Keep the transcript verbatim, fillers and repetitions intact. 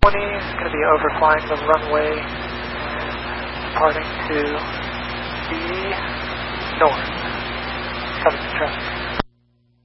twenty is going to be overflying the runway and departing to the north. seven traffic.